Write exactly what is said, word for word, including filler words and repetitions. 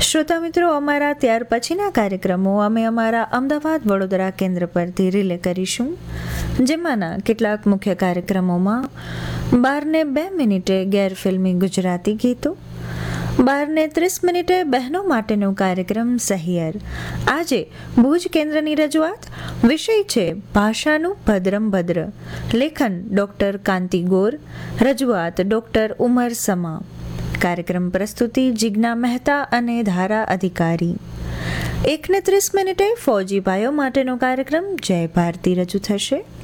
શ્રોતા મિત્રો, અમારા ત્યાર પછીના કાર્યક્રમો અમે અમારા અમદાવાદ વડોદરા કેન્દ્ર પરથી રિલે કરીશું, જેમાંના કેટલાક મુખ્ય કાર્યક્રમોમાં બારને બે મિનિટે ગેરફિલ્મી ગુજરાતી ગીતો, બારને ત્રીસ મિનિટે બહેનો માટેનો કાર્યક્રમ સહિયર. આજે ભુજ કેન્દ્રની રજૂઆત. વિષય છે ભાષાનું ભદ્રમ ભદ્ર. લેખન ડૉક્ટર કાંતિ ગોર. રજૂઆત ડૉક્ટર ઉમર સમા. કાર્યક્રમ પ્રસ્તુતિ જિજ્ઞા મહેતા અને ધારા અધિકારી. એકને ત્રીસ મિનિટે ફૌજીભાઈઓ માટેનો કાર્યક્રમ જય ભારતી રજૂ થશે.